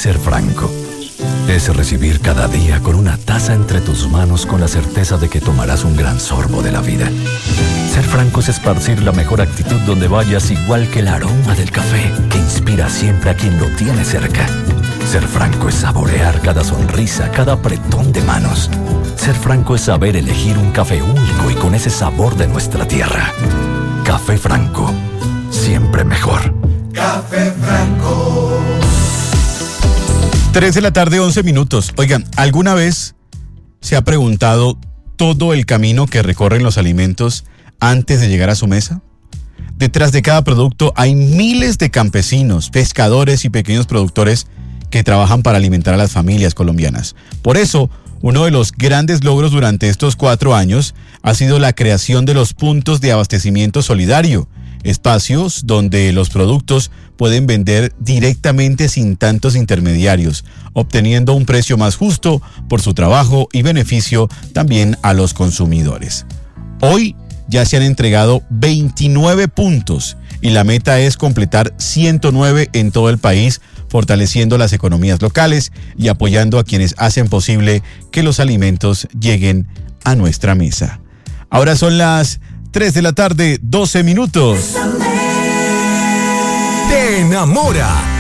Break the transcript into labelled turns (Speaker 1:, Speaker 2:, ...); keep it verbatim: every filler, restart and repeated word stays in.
Speaker 1: ser franco. Es recibir cada día con una taza entre tus manos con la certeza de que tomarás un gran sorbo de la vida. Ser franco es esparcir la mejor actitud donde vayas, igual que el aroma del café que inspira siempre a quien lo tiene cerca. Ser franco es saborear cada sonrisa, cada apretón de manos. Ser franco es saber elegir un café único y con ese sabor de nuestra tierra. Café Franco, siempre mejor.
Speaker 2: Café Franco.
Speaker 3: tres de la tarde, once minutos. Oigan, ¿alguna vez se ha preguntado todo el camino que recorren los alimentos antes de llegar a su mesa? Detrás de cada producto hay miles de campesinos, pescadores y pequeños productores que trabajan para alimentar a las familias colombianas. Por eso, uno de los grandes logros durante estos cuatro años ha sido la creación de los puntos de abastecimiento solidario, espacios donde los productos pueden vender directamente sin tantos intermediarios, obteniendo un precio más justo por su trabajo y beneficio también a los consumidores. Hoy ya se han entregado veintinueve puntos y la meta es completar ciento nueve en todo el país, fortaleciendo las economías locales y apoyando a quienes hacen posible que los alimentos lleguen a nuestra mesa. Ahora son las tres de la tarde, doce minutos.
Speaker 4: Te enamora